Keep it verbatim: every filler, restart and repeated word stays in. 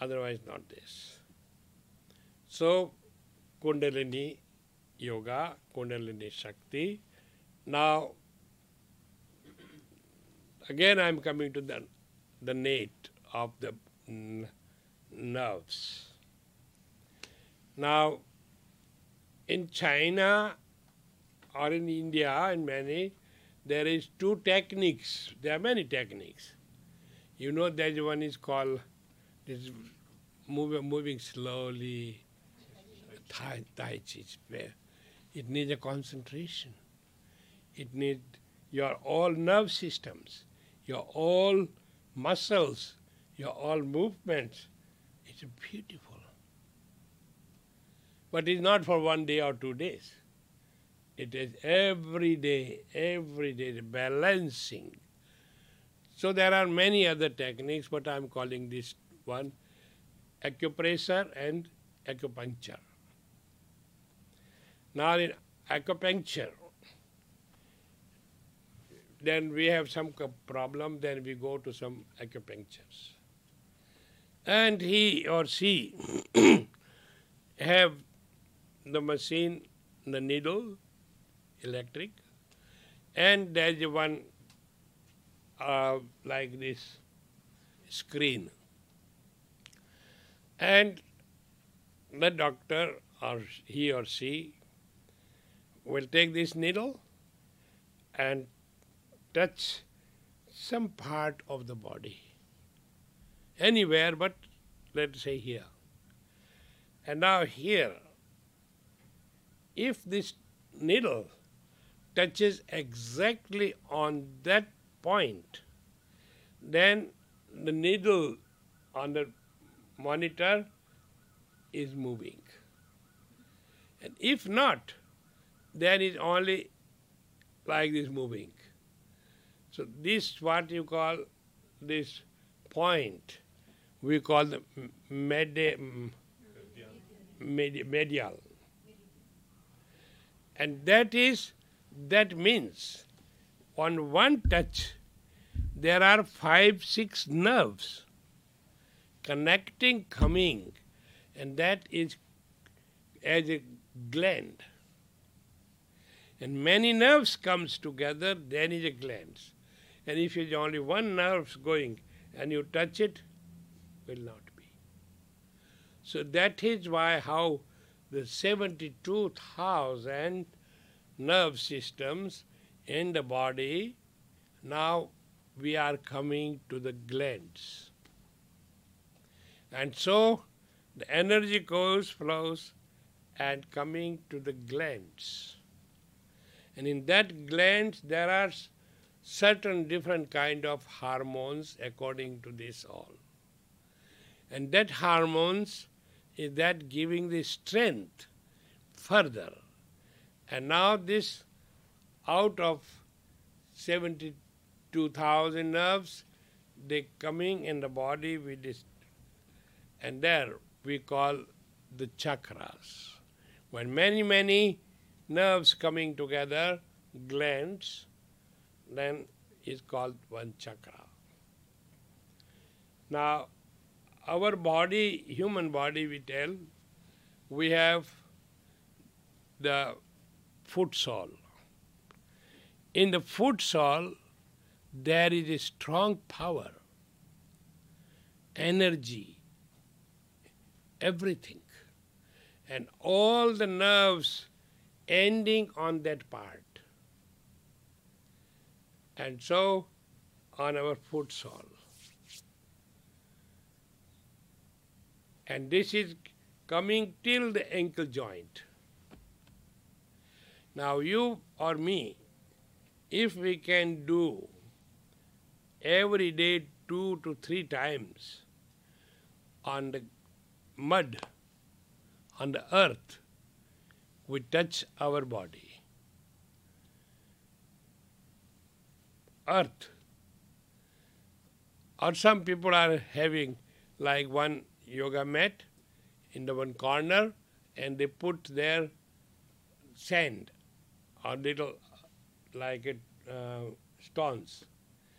otherwise not this. So, Kundalini Yoga, Kundalini Shakti. Now, again I am coming to the, the nape of the n- nerves. Now, in China or in India, in many, there is two techniques. There are many techniques. You know that one is called this move, moving slowly, Tai, tai Chi. It needs a concentration. It needs your all nerve systems, your all muscles, your all movements. It's beautiful. But it's not for one day or two days. It is every day, every day, balancing. So there are many other techniques, but I'm calling this one acupressure and acupuncture. Now in acupuncture, then we have some problem, then we go to some acupuncturists. And he or she have the machine, the needle, electric, and there's one uh, like this screen. And the doctor or he or she will take this needle and touch some part of the body, anywhere but let's say here. And now here, if this needle touches exactly on that point, then the needle on the monitor is moving. And if not, then it's only like this moving. So this what you call this point, we call the med- med- medial. And that is, that means on one touch there are five, six nerves connecting, coming, and that is as a gland. And many nerves comes together, then is a gland. And if it's only one nerve going and you touch it, will not be. So that is why how the seventy-two thousand nerve systems in the body, now we are coming to the glands. And so the energy goes, flows, and coming to the glands. And in that glands there are certain different kind of hormones according to this all. And that hormones is that giving the strength further. And now this out of seventy-two thousand nerves, they coming in the body with this, and there we call the chakras. When many, many nerves coming together, glands, then is called one chakra. Now, our body, human body, we tell, we have the foot sole. In the foot sole, there is a strong power, energy, everything. And all the nerves ending on that part. And so, on our foot sole. And this is coming till the ankle joint. Now you or me, if we can do every day two to three times on the mud, on the earth, we touch our body. Earth. Or some people are having like one yoga mat in the one corner and they put their sand or little like it, uh, stones.